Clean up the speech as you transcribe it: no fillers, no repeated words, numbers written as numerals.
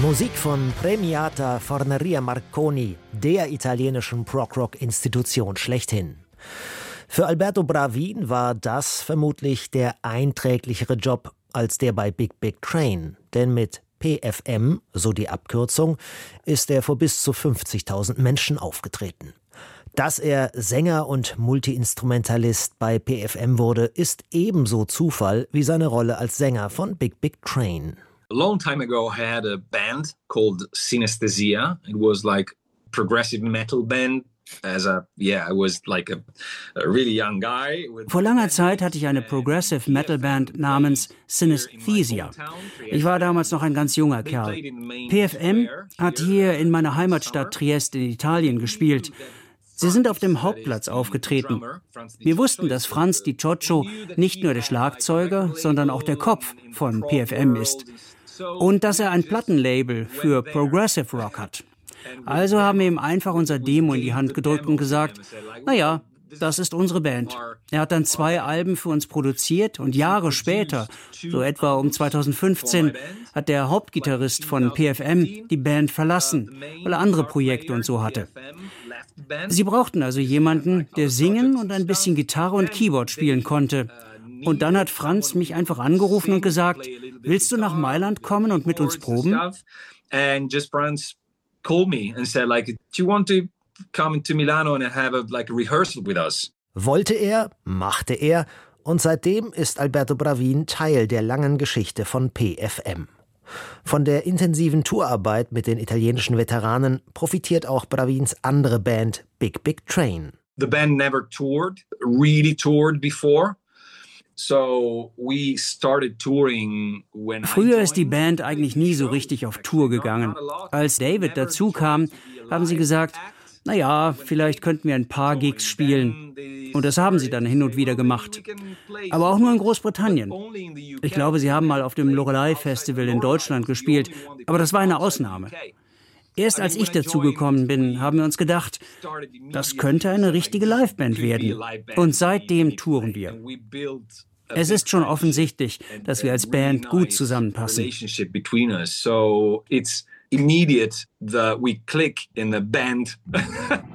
Musik von Premiata Forneria Marconi, der italienischen Prog-Rock-Institution schlechthin. Für Alberto Bravin war das vermutlich der einträglichere Job als der bei Big Big Train. Denn mit PFM, so die Abkürzung, ist er vor bis zu 50.000 Menschen aufgetreten. Dass er Sänger und Multiinstrumentalist bei PFM wurde, ist ebenso Zufall wie seine Rolle als Sänger von Big Big Train. A long time ago, I had a band called Synesthesia. It was like progressive metal band. I was like a really young guy. Vor langer Zeit hatte ich eine Progressive Metal Band namens Synesthesia. Ich war damals noch ein ganz junger Kerl. PFM hat hier in meiner Heimatstadt Trieste in Italien gespielt. Sie sind auf dem Hauptplatz aufgetreten. Wir wussten, dass Franz Di Cioccio nicht nur der Schlagzeuger, sondern auch der Kopf von PFM ist. Und dass er ein Plattenlabel für Progressive Rock hat. Also haben wir ihm einfach unser Demo in die Hand gedrückt und gesagt, naja, das ist unsere Band. Er hat dann 2 Alben für uns produziert und Jahre später, so etwa um 2015, hat der Hauptgitarrist von PFM die Band verlassen, weil er andere Projekte und so hatte. Sie brauchten also jemanden, der singen und ein bisschen Gitarre und Keyboard spielen konnte. Und dann hat Franz mich einfach angerufen und gesagt, willst du nach Mailand kommen und mit uns proben? Called me and said, like, do you want to come to Milano and have a rehearsal with us? Wollte er, machte er, und seitdem ist Alberto Bravin Teil der langen Geschichte von PFM. Von der intensiven Tourarbeit mit den italienischen Veteranen profitiert auch Bravins andere Band Big Big Train. The band never really toured before. So we started touring when Früher ist die Band eigentlich nie so richtig auf Tour gegangen. Als David dazu kam, haben sie gesagt, naja, vielleicht könnten wir ein paar Gigs spielen. Und das haben sie dann hin und wieder gemacht. Aber auch nur in Großbritannien. Ich glaube, sie haben mal auf dem Loreley Festival in Deutschland gespielt, aber das war eine Ausnahme. Erst als ich dazugekommen bin, haben wir uns gedacht, das könnte eine richtige Liveband werden. Und seitdem touren wir. Es ist schon offensichtlich, dass wir als Band gut zusammenpassen. So it's immediate that we click in the band.